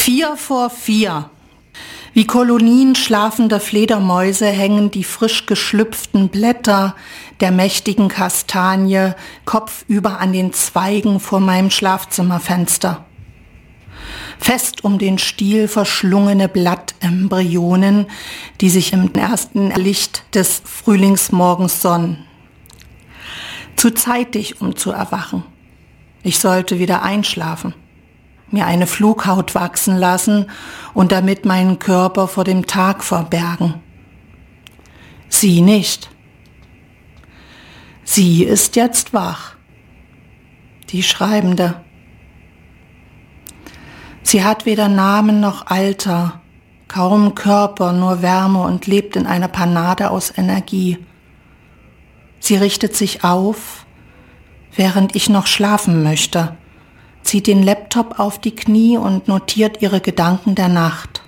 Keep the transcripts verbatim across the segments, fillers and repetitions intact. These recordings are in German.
Vier vor vier. Wie Kolonien schlafender Fledermäuse hängen die frisch geschlüpften Blätter der mächtigen Kastanie kopfüber an den Zweigen vor meinem Schlafzimmerfenster. Fest um den Stiel verschlungene Blattembryonen, die sich im ersten Licht des Frühlingsmorgens sonnen. Zu zeitig, um zu erwachen. Ich sollte wieder einschlafen, mir eine Flughaut wachsen lassen und damit meinen Körper vor dem Tag verbergen. Sie nicht. Sie ist jetzt wach, die Schreibende. Sie hat weder Namen noch Alter, kaum Körper, nur Wärme und lebt in einer Panade aus Energie. Sie richtet sich auf, während ich noch schlafen möchte, zieht den Laptop auf die Knie und notiert ihre Gedanken der Nacht.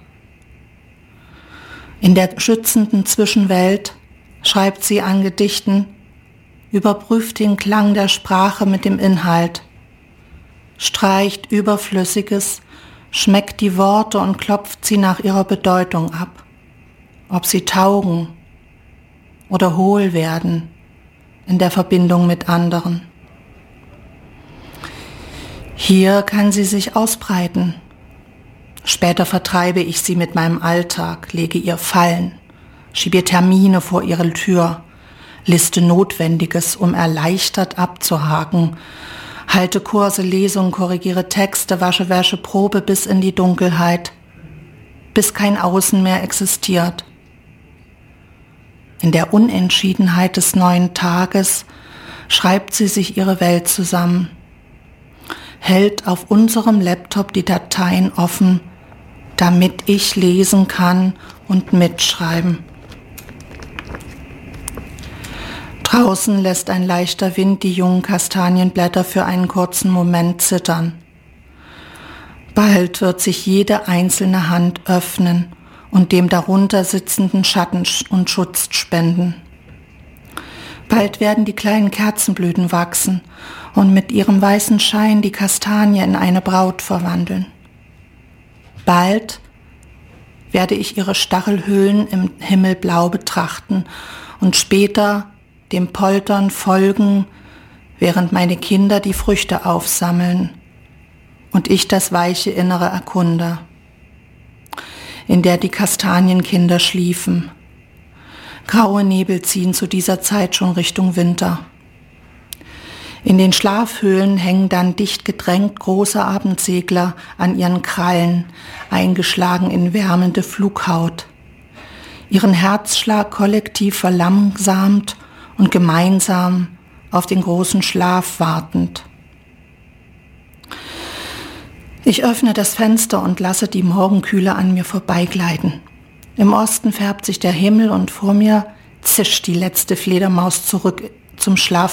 In der schützenden Zwischenwelt schreibt sie an Gedichten, überprüft den Klang der Sprache mit dem Inhalt, streicht Überflüssiges, schmeckt die Worte und klopft sie nach ihrer Bedeutung ab, ob sie taugen oder hohl werden in der Verbindung mit anderen. Hier kann sie sich ausbreiten. Später vertreibe ich sie mit meinem Alltag, lege ihr Fallen, schiebe Termine vor ihre Tür, liste Notwendiges, um erleichtert abzuhaken, halte Kurse, Lesungen, korrigiere Texte, wasche Wäsche, probe bis in die Dunkelheit, bis kein Außen mehr existiert. In der Unentschiedenheit des neuen Tages schreibt sie sich ihre Welt zusammen, hält auf unserem Laptop die Dateien offen, damit ich lesen kann und mitschreiben. Draußen lässt ein leichter Wind die jungen Kastanienblätter für einen kurzen Moment zittern. Bald wird sich jede einzelne Hand öffnen und dem darunter sitzenden Schatten und Schutz spenden. Bald werden die kleinen Kerzenblüten wachsen und mit ihrem weißen Schein die Kastanie in eine Braut verwandeln. Bald werde ich ihre Stachelhöhlen im Himmelblau betrachten und später dem Poltern folgen, während meine Kinder die Früchte aufsammeln und ich das weiche Innere erkunde, in der die Kastanienkinder schliefen. Graue Nebel ziehen zu dieser Zeit schon Richtung Winter. In den Schlafhöhlen hängen dann dicht gedrängt große Abendsegler an ihren Krallen, eingeschlagen in wärmende Flughaut. Ihren Herzschlag kollektiv verlangsamt und gemeinsam auf den großen Schlaf wartend. Ich öffne das Fenster und lasse die Morgenkühle an mir vorbeigleiten. Im Osten färbt sich der Himmel und vor mir zischt die letzte Fledermaus zurück zum Schlaf